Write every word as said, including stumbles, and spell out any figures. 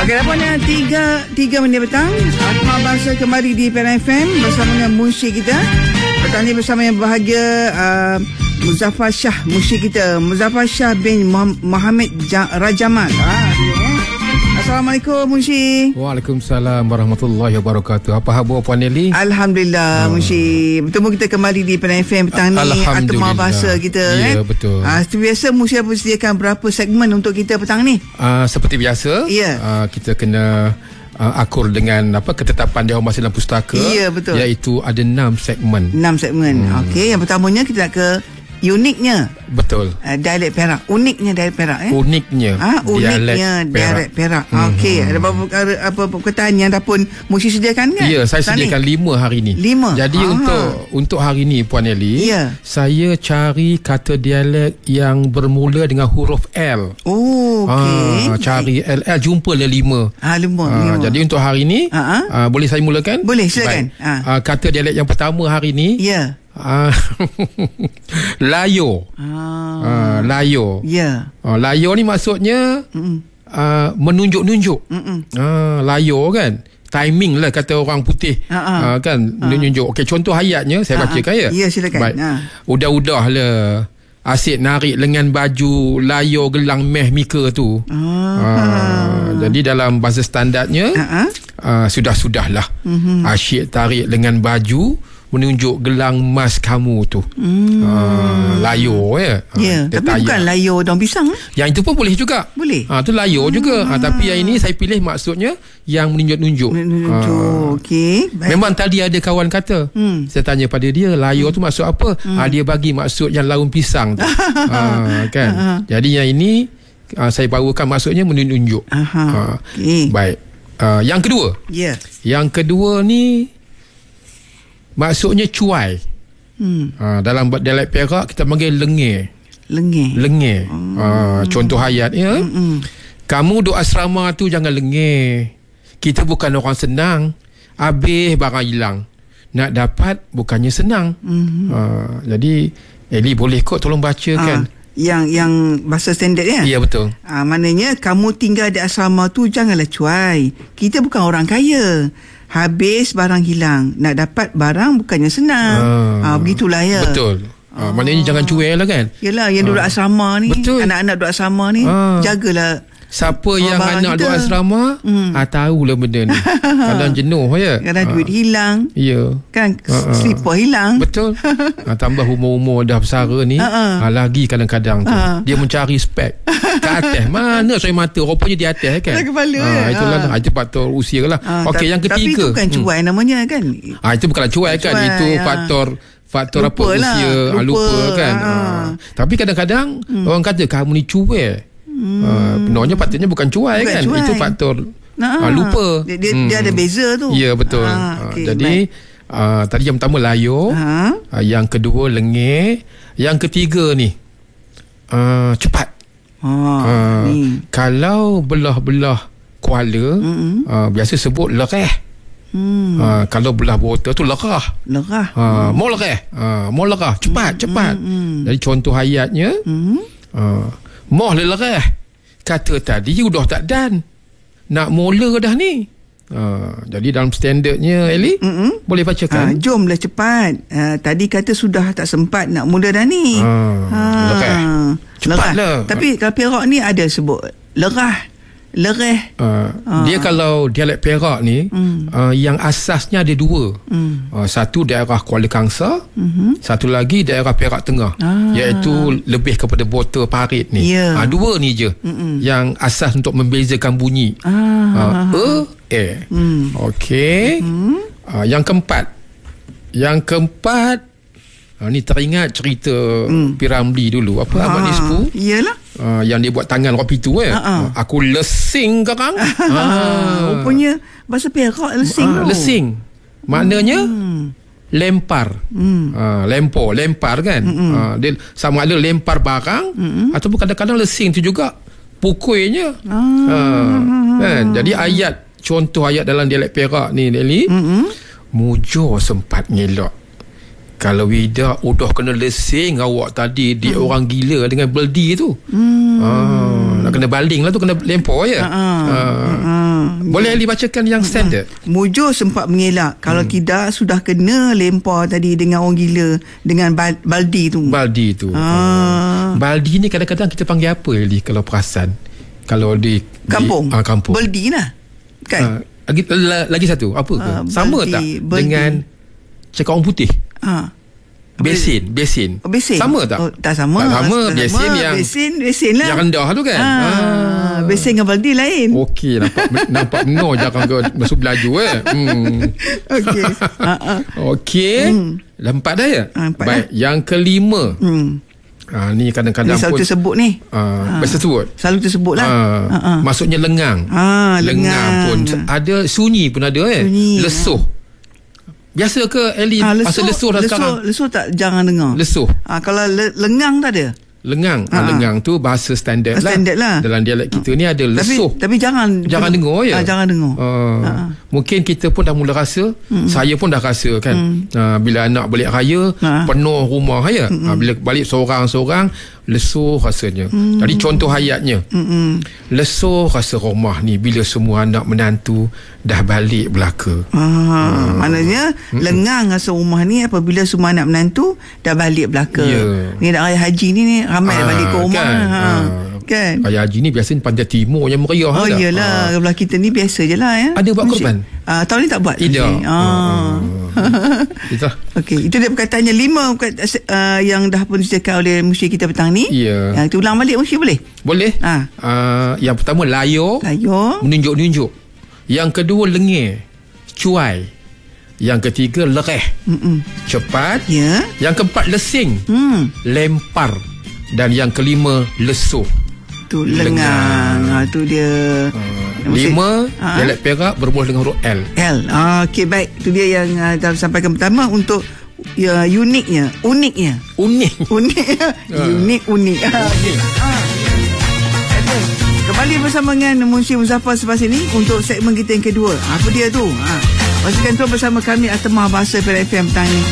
Okey, dapatnya tiga tiga minit petang. Akhbar Bahasa kembali di Penang F M bersama dengan Munshi kita. Petang ni bersama yang bahagia uh, Muzaffar Shah, Munshi kita. Muzaffar Shah bin Muhammad Rajamal. Ah, Assalamualaikum Munshi. Waalaikumsalam warahmatullahi wabarakatuh. Apa khabar Puan Nelly? Alhamdulillah oh. Munshi. Bertemu kita kembali di Penang F M petang ni. Akhbar Bahasa kita. Ya, kan? betul. Ah, seperti biasa Munshi apa sediakan berapa segmen untuk kita petang ni? Uh, seperti biasa. Ya. Uh, kita kena uh, akur dengan apa ketetapan Dewan Bahasa dan Pustaka. Ya, betul. Iaitu ada enam segmen. enam segmen. Hmm. Okey, yang pertamanya kita nak ke uniknya. Betul. Uh, dialek Perak. Uniknya dialek Perak eh. Uniknya. Ah, uniknya dialek Perak. Perak. Mm-hmm. Okey, ada beberapa apa perkataan yang dah pun Munshi sediakan kan? Ya, saya sediakan ni? lima hari ni. Lima. Jadi Aha. untuk untuk hari ni Puan Nelly, ya. saya cari kata dialek yang bermula dengan huruf L. Oh, okey. Ah, cari L L jumpalah lima. Ah, lima. Ah, lima. jadi untuk hari ni, ah, boleh saya mulakan? Boleh, silakan. Ah. Ah, kata dialek yang pertama hari ni. Ya. Ah, layo. Ah, ah, layo. Ya. Ah, layo ni maksudnya ah, menunjuk-nunjuk. Ah, layo kan. Timing lah kata orang putih. Ah, kan menunjuk. Okey, contoh ayatnya saya bacakan ya. Ya, silakan. Baik. Udah-udah lah. Asyik narik lengan baju layo gelang meh mika tu. Ah. Ah, jadi dalam bahasa standardnya ah, sudah-sudahlah. Mm-hmm. Asyik tarik lengan baju menunjuk gelang emas kamu tu. Hmm. Uh, layo ya. Ya, yeah, tapi bukan layo daun pisang. Yang itu pun boleh juga. Boleh. Ah, tu layo hmm. juga. Ah, tapi yang ini saya pilih maksudnya yang menunjuk-nunjuk. Menunjuk. Ah. Okey. Memang tadi ada kawan kata. Hmm. Saya tanya pada dia, layo hmm. tu maksud apa? Hmm. Ah, dia bagi maksud yang laun pisang tu. ah, kan. Uh-huh. Jadi yang ini ah, saya bawakan maksudnya menunjuk. Uh-huh. Ah, okay. Baik. Ah, yang kedua. Ya. Yeah. Yang kedua ni maksudnya cuai. Hmm. Ha, dalam dialek Perak kita panggil lengeh. Lengeh. Lengeh. Hmm. Ha, contoh ayat ya. Hmm. Kamu duk asrama tu jangan lengeh. Kita bukan orang senang. Habis barang hilang. Nak dapat bukannya senang. Hmm. Ha, jadi Eli boleh kot tolong bacakan. Ha. Yang yang bahasa standard ya? Ya, betul. Ah, maknanya kamu tinggal di asrama tu janganlah cuai. Kita bukan orang kaya. Habis barang hilang. Nak dapat barang bukannya senang. Ah, ah begitulah ya. Betul. Ah, maknanya ah. jangan cuai lah kan. Yelah, yang duduk ah. asrama ni. Betul. Anak-anak duduk asrama ni. Ah. Jagalah. Siapa oh, yang anak duduk asrama hmm. ah, tahulah benda ni. Kalau jenuh ya. Kadang ah. duit hilang. Ya. Kan ah. slipper hilang. Betul. ah, Tambah umur-umur dah bersara ni. ah. Ah, lagi kadang-kadang tu ah. dia mencari spek kat atas. Mana saya mata rupanya di atas kan. Kepala ah, ya. Itulah ah. itu faktor usia lah. ah, Okey, yang ketiga. Tapi itu bukan cuai hmm. namanya kan. ah, Itu bukanlah cuai kan. Cuai, itu ah. faktor Faktor lupa apa lah. usia lupa, lupa kan. ah. Ah. Tapi kadang-kadang hmm. orang kata kamu ni cuai. Hmm. Uh, Penuhnya patutnya bukan cuai bukan kan cuai. Itu faktor nah, uh, lupa. Dia, dia, hmm. dia ada beza tu. Ya, betul. ah, okay, uh, Jadi uh, tadi yang pertama layo, uh-huh. uh, yang kedua lengeh, yang ketiga ni uh, cepat. uh, uh, Kalau belah-belah kuala, uh-huh. uh, biasa sebut lereh. Hmm. Uh, kalau belah botol tu lerah. Lerah. uh, hmm. Mau lereh, uh, mau lerah, cepat, hmm. cepat. Hmm. Jadi contoh ayatnya, hmm. uh, moh lelereh. Kata tadi udah tak dan. Nak mula dah ni. Ha, jadi dalam standardnya Eli, mm-hmm. boleh bacakan. Ha, jomlah cepat. Ha, tadi kata sudah tak sempat nak mula dah ni. Ha, ha. Cepatlah. Tapi kalau Perak ni ada sebut lerah. Lereh. Uh, ah. Dia kalau dialek Perak ni mm. uh, yang asasnya ada dua. Mm. Uh, satu daerah Kuala Kangsar, mm-hmm. satu lagi daerah Perak Tengah, ah. iaitu lebih kepada botol parit ni. Yeah. Uh, dua ni je Mm-mm. yang asas untuk membezakan bunyi. Ah. Uh, e, e. Mm. Okey. Mm. Uh, yang keempat. Yang keempat Ha, ni teringat cerita hmm. Piramli dulu. Apa ha, Ahmad Nisfu? Iyalah. Uh, yang dia buat tangan kopi tu eh. Uh, aku lesing sekarang. ha. Rupanya bahasa Perak lesing uh, tu. Lesing. Maknanya hmm. lempar. Hmm. Uh, lempar, lempar kan. Hmm. Uh, dia sama ada lempar barang hmm. ataupun kadang-kadang lesing tu juga pukulnya. Ah. Uh, kan? Jadi ayat, contoh ayat dalam dialek Perak ni Nelly. Hmm. Mujur sempat ngelak. Kalau Wida udah kena lesing awak tadi dia hmm. orang gila dengan beldi tu. Hmm. Ah, nak kena baling lah tu, kena lempar je. Uh-uh. Ah. Uh-uh. Boleh Ali bacakan yang standard? Mujo sempat mengelak. Kalau hmm. tidak, sudah kena lempar tadi dengan orang gila, dengan bal- baldi tu. Baldi tu. Ah. Oh. Baldi ni kadang-kadang kita panggil apa Ali kalau perasan? Kalau di kampung. Di, ah, kampung. Baldi lah. Kan? Ah, lagi, lagi satu, apa ke? Ah, sama baldi, tak baldi. Dengan cakap orang putih? Ah. Besin, besin. Oh, besin. Sama tak? Oh, tak sama. Tak sama. Tak besin sama. yang besin, besin lah. Yang rendah tu kan? Ah, ah. Besin dengan baldi lain. Okey, nampak nampak no jangan kau masuk belaju eh. Hmm. Okey. uh-uh. Okey. Hmm. Dah empat dah ya? Ah, empat baik, dah. yang kelima. Hmm. Ah, ni kadang-kadang ni selalu pun tersebut ni. Ah, biasa sebut. Selalu tersebut lah. Ah, uh-uh. Maksudnya lengang. Ah, lengang. Lengang pun ada, sunyi pun ada eh. Sunyi. Lesuh. Biasa ke Ellie ah, lesuh, pasal lesuh dah lesuh, sekarang? Lesuh tak jangan dengar. Lesuh. Ah, kalau le, lengang tak ada. Lengang. Ah, lengang tu bahasa standard lah. Standard lah. Dalam dialek kita ni ada lesuh. Tapi, tapi jangan jangan pen, dengar ya. Ah, jangan dengar. Ah, ah. Mungkin kita pun dah mula rasa. Mm-mm. Saya pun dah rasa kan. Mm. Ah, bila anak balik raya ah. penuh rumah ya. Ah, bila balik seorang-seorang lesuh rasanya. Mm. Jadi contoh hayatnya. Mm-mm. Lesuh rasa rumah ni bila semua anak menantu dah balik belaka. Ah, ah. Maknanya Mm-mm. lengang rasa rumah ni apabila semua anak menantu dah balik belaka. Yeah. Ni nak raya haji ni, ni ramai ah, balik ke rumah. Kan? Ha. Ah. Kan? Raya haji ni biasanya Pantai Timur yang meriah. Oh iyalah, ah. belah kita ni biasa je lah ya. Ada buat korban? Ah, tahun ni tak buat. Tidak. Ah. Itu. Okey, itu dia perkataannya lima uh, yang dah pun disediakan oleh musyir kita petang ni. Ya. Yang tu ulang balik musyir boleh? Boleh. Ah. Uh, yang pertama layo. Layo. Menunjuk-nunjuk. Yang kedua lengih. Cuai. Yang ketiga lereh. Mm-mm. Cepat. Ya. Yang keempat lesing. Hmm. Lempar. Dan yang kelima lesuh. Tu lengang. Ha, tu dia. Uh, lima ha? Dialek Perak bermula dengan huruf L. L. Ah, okey baik. Tu dia yang uh, dah sampaikan pertama untuk ya uniknya, uniknya. Unik. Unik. Uh. Unik unik. Unik. Ah. Kembali bersama dengan Munsyi Muzaffar selepas ini untuk segmen kita yang kedua. Apa dia tu? Ha. Pastikan tu bersama kami Atemah Bahasa P R F M petang ini.